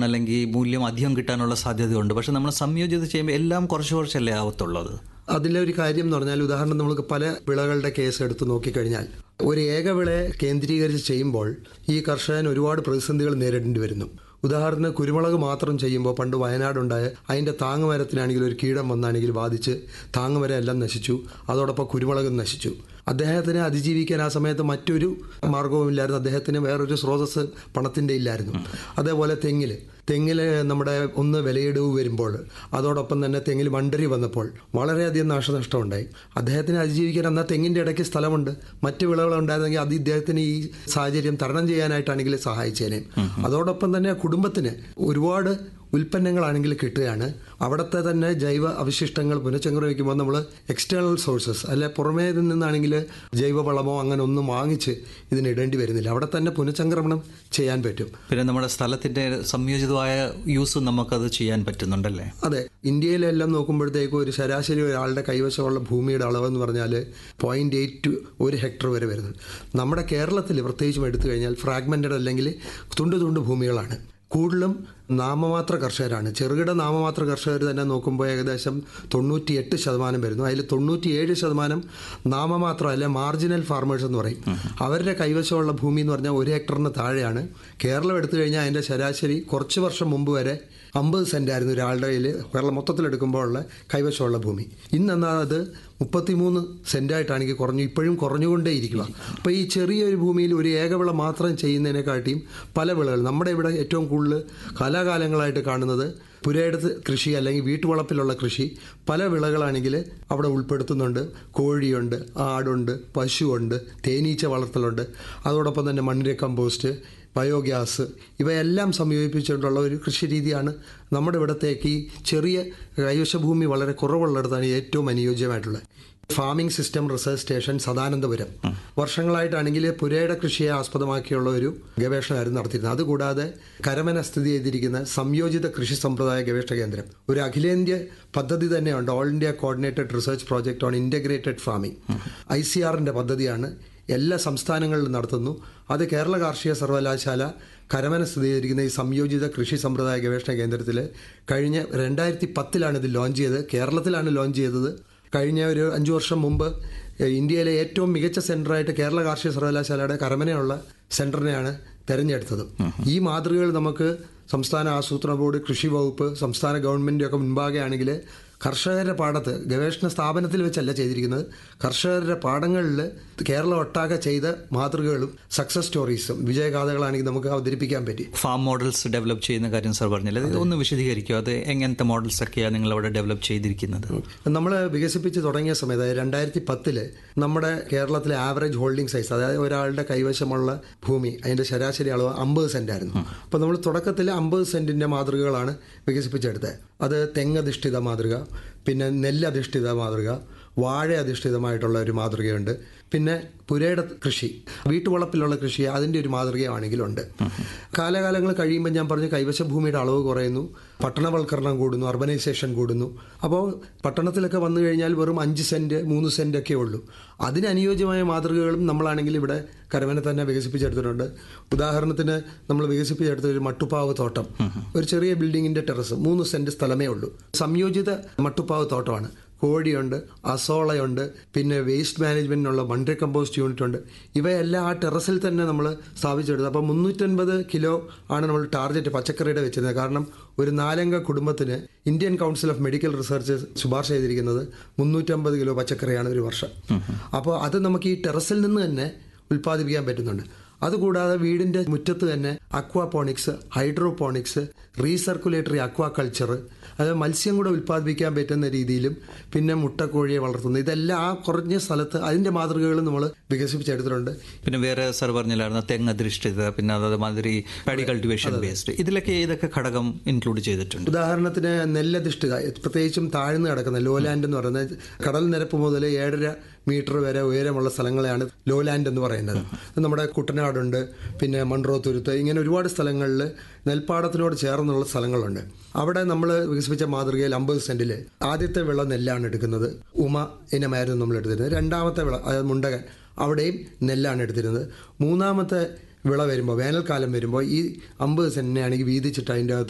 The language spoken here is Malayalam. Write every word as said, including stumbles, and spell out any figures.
അല്ലെങ്കിൽ മൂല്യം അധികം കിട്ടാനുള്ള സാധ്യതയുണ്ട്. പക്ഷെ നമ്മൾ സംയോജിത ചെയ്യുമ്പോൾ എല്ലാം കുറച്ച് കുറച്ചല്ലേ ആവത്തുള്ളത്. അതിലെ ഒരു കാര്യം എന്ന് പറഞ്ഞാൽ, ഉദാഹരണം നമുക്ക് പല വിളകളുടെ കേസ് എടുത്ത് നോക്കിക്കഴിഞ്ഞാൽ, ഒരു ഏക വിളയെ കേന്ദ്രീകരിച്ച് ചെയ്യുമ്പോൾ ഈ കർഷകൻ ഒരുപാട് പ്രതിസന്ധികൾ നേരിടേണ്ടി വരുന്നു. ഉദാഹരണത്തിന് കുരുമുളക് മാത്രം ചെയ്യുമ്പോൾ പണ്ട് വയനാടുണ്ടായ അതിൻ്റെ താങ്ങുമരത്തിനാണെങ്കിൽ ഒരു കീടം വന്നാണെങ്കിൽ ബാധിച്ച് താങ്ങുമരം എല്ലാം നശിച്ചു, അതോടൊപ്പം കുരുമുളകും നശിച്ചു. അദ്ദേഹത്തിന് അതിജീവിക്കാൻ ആ സമയത്ത് മറ്റൊരു മാർഗവുമില്ലായിരുന്നു. അദ്ദേഹത്തിന് വേറൊരു സ്രോതസ് പണത്തിൻ്റെ ഇല്ലായിരുന്നു. അതേപോലെ തെങ്ങിൽ തെങ്ങിൽ നമ്മുടെ ഒന്ന് വിലയിടിവ് വരുമ്പോൾ, അതോടൊപ്പം തന്നെ തെങ്ങിൽ വണ്ടരി വന്നപ്പോൾ വളരെയധികം നാശനഷ്ടം ഉണ്ടായി. അദ്ദേഹത്തിന് അതിജീവിക്കാൻ എന്നാൽ തെങ്ങിൻ്റെ ഇടയ്ക്ക് സ്ഥലമുണ്ട്, മറ്റ് വിളകളുണ്ടായിരുന്നെങ്കിൽ അത് ഇദ്ദേഹത്തിന് ഈ സാഹചര്യം തരണം ചെയ്യാനായിട്ടാണെങ്കിൽ സഹായിച്ചേനെ. അതോടൊപ്പം തന്നെ കുടുംബത്തിന് ഒരുപാട് ഉൽപ്പന്നങ്ങളാണെങ്കിൽ കിട്ടുകയാണ്. അവിടുത്തെ തന്നെ ജൈവ അവശിഷ്ടങ്ങൾ പുനഃചംക്രമിക്കുമ്പോൾ നമ്മൾ എക്സ്റ്റേണൽ സോഴ്സസ് അല്ലെ പുറമേ നിന്നാണെങ്കിൽ ജൈവവളമോ അങ്ങനെ ഒന്നും വാങ്ങിച്ച് ഇതിന് ഇടേണ്ടി വരുന്നില്ല. അവിടെ തന്നെ പുനഃചംക്രമണം ചെയ്യാൻ പറ്റും. പിന്നെ നമ്മുടെ സ്ഥലത്തിൻ്റെ സംയോജിതമായ യൂസ് നമുക്കത് ചെയ്യാൻ പറ്റുന്നുണ്ടല്ലേ? അതെ. ഇന്ത്യയിലെല്ലാം നോക്കുമ്പോഴത്തേക്കും ഒരു ശരാശരി ഒരാളുടെ കൈവശമുള്ള ഭൂമിയുടെ അളവെന്ന് പറഞ്ഞാൽ പോയിന്റ് എയ്റ്റ് ഒരു ഹെക്ടർ വരെ വരുന്നത്. നമ്മുടെ കേരളത്തിൽ പ്രത്യേകിച്ചും എടുത്തു കഴിഞ്ഞാൽ ഫ്രാഗ്മെന്റഡ് അല്ലെങ്കിൽ തുണ്ട് തുണ്ട് ഭൂമികളാണ്. കൂടുതലും നാമമാത്ര കർഷകരാണ്. ചെറുകിട നാമമാത്ര കർഷകർ തന്നെ നോക്കുമ്പോൾ ഏകദേശം തൊണ്ണൂറ്റിയെട്ട് ശതമാനം വരുന്നു. അതിൽ തൊണ്ണൂറ്റിയേഴ് ശതമാനം നാമമാത്രം അല്ലെ മാർജിനൽ ഫാർമേഴ്സ് എന്ന് പറയും. അവരുടെ കൈവശമുള്ള ഭൂമി എന്ന് പറഞ്ഞാൽ ഒരു ഹെക്ടറിന് താഴെയാണ്. കേരളം എടുത്തു കഴിഞ്ഞാൽ അതിൻ്റെ ശരാശരി കുറച്ച് വർഷം മുമ്പ് വരെ അമ്പത് സെൻറ്റായിരുന്നു ഒരാളുടെ കയ്യിൽ കേരളം മൊത്തത്തിലെടുക്കുമ്പോഴുള്ള കൈവശമുള്ള ഭൂമി. ഇന്നെന്നാൽ അത് മുപ്പത്തിമൂന്ന് സെൻറ്റായിട്ടാണെങ്കിൽ കുറഞ്ഞു, ഇപ്പോഴും കുറഞ്ഞുകൊണ്ടേയിരിക്കുക. അപ്പോൾ ഈ ചെറിയൊരു ഭൂമിയിൽ ഒരു ഏകവിള മാത്രം ചെയ്യുന്നതിനെക്കാട്ടിയും പല വിളകൾ നമ്മുടെ ഇവിടെ ഏറ്റവും കൂടുതൽ കാലാകാലങ്ങളായിട്ട് കാണുന്നത് പുരയിടത്ത് കൃഷി അല്ലെങ്കിൽ വീട്ടുവളപ്പിലുള്ള കൃഷി. പല വിളകളാണെങ്കിൽ അവിടെ ഉൾപ്പെടുത്തുന്നുണ്ട്. കോഴിയുണ്ട്, ആടുണ്ട്, പശുവുണ്ട്, തേനീച്ച വളർത്തലുണ്ട്, അതോടൊപ്പം തന്നെ മണ്ണിര കമ്പോസ്റ്റ്, ബയോഗ്യാസ്, ഇവയെല്ലാം സംയോജിപ്പിച്ചുകൊണ്ടുള്ള ഒരു കൃഷി രീതിയാണ് നമ്മുടെ ഇവിടത്തേക്ക്. ഈ ചെറിയ കൈവശഭൂമി വളരെ കുറവുള്ളിടത്താണ് ഏറ്റവും അനുയോജ്യമായിട്ടുള്ളത്. Farming system research station Sadanandapuram വർഷങ്ങളായിട്ടാണെങ്കിൽ പുരയുടെ കൃഷിയെ ആസ്പദമാക്കിയുള്ള ഒരു ഗവേഷണമായിരുന്നു നടത്തിയിരുന്നത്. അതുകൂടാതെ കരമന സ്ഥിതി ചെയ്തിരിക്കുന്ന സംയോജിത കൃഷി സമ്പ്രദായ ഗവേഷണ കേന്ദ്രം ഒരു അഖിലേന്ത്യ പദ്ധതി തന്നെയുണ്ട്. All India coordinated research project on integrated farming, I C ആറിൻ്റെ പദ്ധതിയാണ്. എല്ലാ സംസ്ഥാനങ്ങളിലും നടത്തുന്നു. അത് കേരള കാർഷിക സർവകലാശാല കരമന സ്ഥിതി ചെയ്തിരിക്കുന്ന ഈ സംയോജിത കൃഷി സമ്പ്രദായ ഗവേഷണ കേന്ദ്രത്തിൽ കഴിഞ്ഞ രണ്ടായിരത്തി പത്തിലാണ് ഇത് ലോഞ്ച് ചെയ്തത്. കേരളത്തിലാണ് ലോഞ്ച് ചെയ്തത്. കഴിഞ്ഞ ഒരു അഞ്ചു വർഷം മുമ്പ് ഇന്ത്യയിലെ ഏറ്റവും മികച്ച സെൻ്ററായിട്ട് കേരള കാർഷിക സർവകലാശാലയുടെ കരമനയുള്ള സെൻറ്ററിനെയാണ് തിരഞ്ഞെടുത്തത്. ഈ മാതൃകകൾ നമുക്ക് സംസ്ഥാന ആസൂത്രണ ബോർഡ്, കൃഷി വകുപ്പ്, സംസ്ഥാന ഗവൺമെൻറ് ഒക്കെ മുൻപാകെ ആണെങ്കിൽ കർഷകരുടെ പാടത്ത് ഗവേഷണ സ്ഥാപനത്തിൽ വെച്ചല്ല ചെയ്തിരിക്കുന്നത്, കർഷകരുടെ പാടങ്ങളിൽ കേരളം ഒട്ടാകെ ചെയ്ത മാതൃകകളും സക്സസ് സ്റ്റോറീസും വിജയഗാഥകളാണെങ്കിൽ നമുക്ക് അവതരിപ്പിക്കാൻ പറ്റി. ഫാം മോഡൽസ് ഡെവലപ്പ് ചെയ്യുന്ന കാര്യം സാർ പറഞ്ഞില്ല, ഇതൊന്ന് വിശദീകരിക്കുക. അത് എങ്ങനത്തെ മോഡൽസ് ഒക്കെയാണ് നിങ്ങൾ അവിടെ ഡെവലപ്പ് ചെയ്തിരിക്കുന്നത്? നമ്മൾ വികസിപ്പിച്ച് തുടങ്ങിയ സമയത്ത് അതായത് രണ്ടായിരത്തി പത്തില് നമ്മുടെ കേരളത്തിലെ ആവറേജ് ഹോൾഡിംഗ് സൈസ്, അതായത് ഒരാളുടെ കൈവശമുള്ള ഭൂമി അതിൻ്റെ ശരാശരി അളവ് അമ്പത് സെന്റ് ആയിരുന്നു. അപ്പോൾ നമ്മൾ തുടക്കത്തിൽ അമ്പത് സെന്റിന്റെ മാതൃകകളാണ് വികസിപ്പിച്ചെടുത്തത്. അത് തെങ്ങധിഷ്ഠിത മാതൃക, പിന്നെ നെല്ലധിഷ്ഠിത മാതൃക, വാഴ അധിഷ്ഠിതമായിട്ടുള്ള ഒരു മാതൃകയുണ്ട്, പിന്നെ പുരയിട കൃഷി, വീട്ടുവളപ്പിലുള്ള കൃഷി, അതിൻ്റെ ഒരു മാതൃകയാണെങ്കിലുണ്ട്. കാലകാലങ്ങൾ കഴിയുമ്പോൾ ഞാൻ പറഞ്ഞു കൈവശ ഭൂമിയുടെ അളവ് കുറയുന്നു, പട്ടണവൽക്കരണം കൂടുന്നു, അർബനൈസേഷൻ കൂടുന്നു. അപ്പോൾ പട്ടണത്തിലൊക്കെ വന്നു കഴിഞ്ഞാൽ വെറും അഞ്ച് സെൻറ്റ് മൂന്ന് സെൻറ്റ് ഒക്കെ ഉള്ളൂ. അതിനനുയോജ്യമായ മാതൃകകളും നമ്മളാണെങ്കിൽ ഇവിടെ കരമന തന്നെ വികസിപ്പിച്ചെടുത്തിട്ടുണ്ട്. ഉദാഹരണത്തിന് നമ്മൾ വികസിപ്പിച്ചെടുത്ത ഒരു മട്ടുപ്പാവ് തോട്ടം, ഒരു ചെറിയ ബിൽഡിങ്ങിൻ്റെ ടെറസ്, മൂന്ന് സെൻറ്റ് സ്ഥലമേ ഉള്ളൂ. സംയോജിത മട്ടുപ്പാവ് തോട്ടമാണ്. കോഴിയുണ്ട്, അസോളയുണ്ട്, പിന്നെ വേസ്റ്റ് മാനേജ്മെൻറ്റിനുള്ള മണ്ഡി കമ്പോസ്റ്റ് യൂണിറ്റ് ഉണ്ട്. ഇവയെല്ലാം ആ ടെറസിൽ തന്നെ നമ്മൾ സ്ഥാപിച്ചെടുത്തത്. അപ്പോൾ മുന്നൂറ്റൻപത് കിലോ ആണ് നമ്മൾ ടാർഗറ്റ് പച്ചക്കറിയുടെ വെച്ചിരുന്നത്. കാരണം ഒരു നാലംഗ കുടുംബത്തിന് Indian council of medical research ശുപാർശ ചെയ്തിരിക്കുന്നത് മുന്നൂറ്റമ്പത് കിലോ പച്ചക്കറിയാണ് ഒരു വർഷം. അപ്പോൾ അത് നമുക്ക് ഈ ടെറസിൽ നിന്ന് തന്നെ ഉൽപ്പാദിപ്പിക്കാൻ പറ്റുന്നുണ്ട്. അതുകൂടാതെ വീടിൻ്റെ മുറ്റത്ത് തന്നെ അക്വാപോണിക്സ്, ഹൈഡ്രോപോണിക്സ്, റീസർക്കുലേറ്ററി അക്വാകൾച്ചർ, അതായത് മത്സ്യം കൂടെ ഉൽപ്പാദിപ്പിക്കാൻ പറ്റുന്ന രീതിയിലും പിന്നെ മുട്ടക്കോഴിയെ വളർത്തുന്നു. ഇതെല്ലാം ആ കുറഞ്ഞ സ്ഥലത്ത് അതിൻ്റെ മാതൃകകളും നമ്മൾ വികസിപ്പിച്ചെടുത്തിട്ടുണ്ട്. പിന്നെ വേറെ സാർ പറഞ്ഞില്ലായിരുന്നു തെങ്ങ് അധിഷ്ഠിത, പിന്നെ അതേമാതിരി പാഡി കൾട്ടിവേഷൻ ബേസ്ഡ്, ഇതിലൊക്കെ ഏതൊക്കെ ഘടകം ഇൻക്ലൂഡ് ചെയ്തിട്ടുണ്ട്? ഉദാഹരണത്തിന് നെല്ലധിഷ്ഠിത, പ്രത്യേകിച്ചും താഴ്ന്നു കിടക്കുന്ന ലോലാൻഡ് എന്ന് പറയുന്നത് കടൽ നിരപ്പ് മുതൽ ഏഴര മീറ്റർ വരെ ഉയരമുള്ള സ്ഥലങ്ങളെയാണ് ലോലാൻഡ് എന്ന് പറയുന്നത്. നമ്മുടെ കുട്ടനാടുണ്ട്, പിന്നെ മൺട്രോത്തുരുത്ത്, ഇങ്ങനെ ഒരുപാട് സ്ഥലങ്ങളിൽ നെൽപ്പാടത്തിനോട് ചേർന്നുള്ള സ്ഥലങ്ങളുണ്ട്. അവിടെ നമ്മൾ വികസിപ്പിച്ച മാതൃകയിൽ അമ്പത് സെന്റിൽ ആദ്യത്തെ വിള നെല്ലാണ് എടുക്കുന്നത്. ഉമ ഇനമായിരുന്നു നമ്മൾ എടുത്തിരുന്നത്. രണ്ടാമത്തെ വിള അതായത് മുണ്ടകൻ, അവിടെയും നെല്ലാണ് എടുത്തിരുന്നത്. മൂന്നാമത്തെ വിള വരുമ്പോൾ വേനൽക്കാലം വരുമ്പോൾ ഈ അമ്പത് സെന്റിനെ ആണെങ്കിൽ വീതിച്ചിട്ട് അതിൻ്റെ അകത്ത്